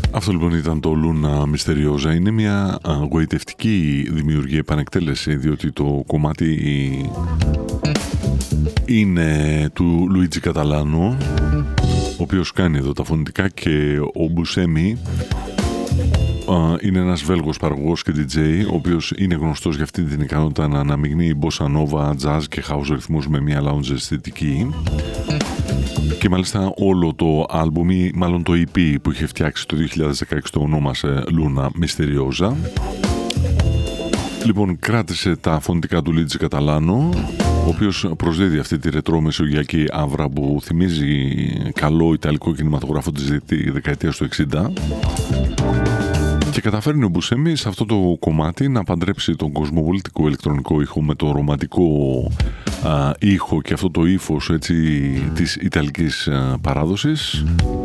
Αυτό λοιπόν ήταν το Luna Misteriosa. Είναι μια γοητευτική δημιουργία, επανεκτέλεση, διότι το κομμάτι είναι του Λουίτζι Καταλάνο, ο οποίος κάνει εδώ τα φωνητικά, και ο Μπουσέμι είναι ένας Βέλγος παραγωγός και DJ, ο οποίος είναι γνωστός για αυτή την ικανότητα να αναμειγνύει bossa nova, jazz και house ρυθμούς με μια lounge αισθητική. Και μάλιστα όλο το άλμπουμ, ή μάλλον το EP που είχε φτιάξει το 2016, το ονόμασε Luna Misteriosa. Λοιπόν, κράτησε τα φωνητικά του Λίτζι Καταλάνο, ο οποίος προσδίδει αυτή τη ρετρό μεσογειακή άβρα που θυμίζει καλό ιταλικό κινηματογράφο της δεκαετίας του 60. Και καταφέρνει ο Μπουσέμι σε αυτό το κομμάτι να παντρέψει τον κοσμοπολιτικό ηλεκτρονικό ήχο με το ρομαντικό ήχο και αυτό το ύφος, έτσι, της ιταλικής παράδοσης.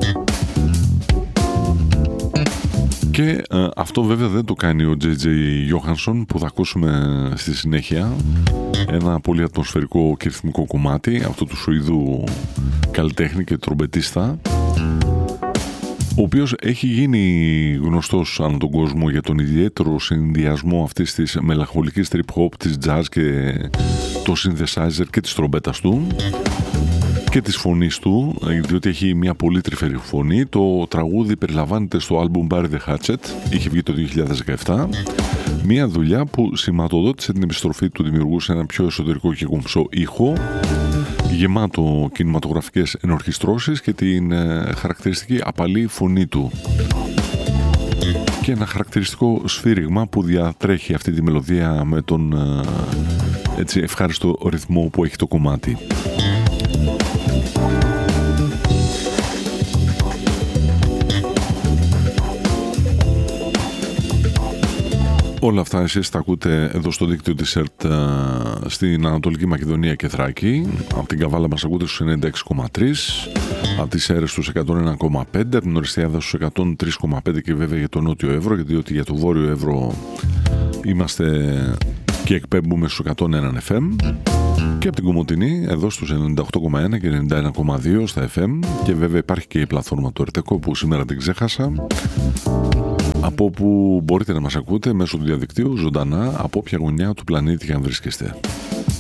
Και αυτό βέβαια δεν το κάνει ο J.J. Johansson, που θα ακούσουμε στη συνέχεια. Ένα πολύ ατμοσφαιρικό και ρυθμικό κομμάτι, αυτό του Σουηδού καλλιτέχνη και τρομπετίστα, ο οποίος έχει γίνει γνωστός ανά τον κόσμο για τον ιδιαίτερο συνδυασμό αυτής της μελαγχολικής trip hop, της jazz και το synthesizer και της τρομπέτας του και της φωνής του, διότι έχει μια πολύ τρυφερή φωνή. Το τραγούδι περιλαμβάνεται στο album Bury the Hatchet, είχε βγει το 2017, μια δουλειά που σηματοδότησε την επιστροφή του δημιουργού σε ένα πιο εσωτερικό και κομψό ήχο, γεμάτο κινηματογραφικές ενορχιστρώσεις και την χαρακτηριστική απαλή φωνή του. Και ένα χαρακτηριστικό σφύριγμα που διατρέχει αυτή τη μελωδία με τον έτσι ευχάριστο ρυθμό που έχει το κομμάτι. Όλα αυτά εσείς τα ακούτε εδώ στο δίκτυο της ΕΡΤ στην Ανατολική Μακεδονία και Θράκη. Από την Καβάλα μας ακούτε στους 96,3, από τις Σέρρες στους 101,5, από την Οριστιάδα στους 103,5 και βέβαια για το Νότιο Εύρο, γιατί για το Βόρειο Εύρο είμαστε και εκπέμπουμε στους 101 FM, και από την Κομοτηνή εδώ στους 98,1 και 91,2 στα FM, και βέβαια υπάρχει και η πλατφόρμα του ΕΡΤΕΚΟ που σήμερα την ξέχασα, από όπου μπορείτε να μας ακούτε μέσω του διαδικτύου ζωντανά από όποια γωνιά του πλανήτη και αν βρίσκεστε.